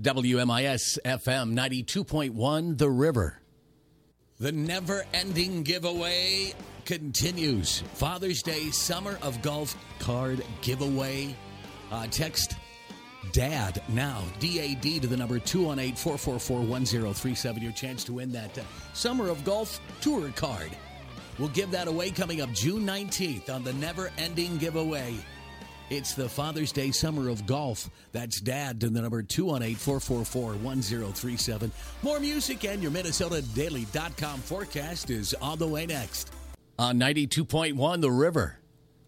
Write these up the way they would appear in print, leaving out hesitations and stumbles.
WMIS FM 92.1 The River. The never-ending giveaway continues. Father's Day Summer of Golf card giveaway. Text DAD now, D-A-D, to the number 218-444-1037. Your chance to win that Summer of Golf tour card. We'll give that away coming up June 19th on the never-ending giveaway. It's the Father's Day Summer of Golf. That's DAD to the number 218-444-1037. More music and your MinnesotaDaily.com forecast is on the way next. On 92.1 The River.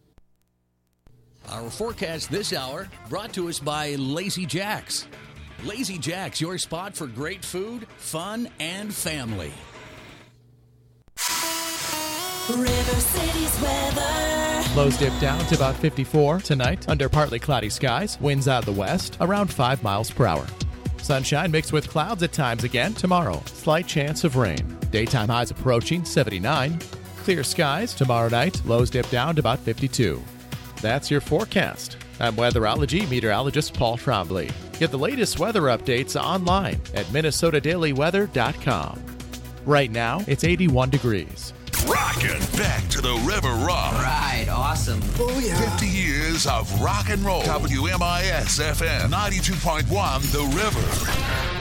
Our forecast this hour brought to us by Lazy Jacks. Lazy Jacks, your spot for great food, fun, and family. River City's weather. Lows dip down to about 54 tonight under partly cloudy skies. Winds out of the west around 5 miles per hour. Sunshine mixed with clouds at times again tomorrow. Slight chance of rain. Daytime highs approaching 79. Clear skies tomorrow night. Lows dip down to about 52. That's your forecast. I'm weatherology meteorologist Paul Trombley. Get the latest weather updates online at MinnesotaDailyWeather.com. Right now, it's 81 degrees. Rockin' back to the River Rock. Right, awesome. Oh, yeah. 50 years of rock and roll. WMIS FM 92.1 The River.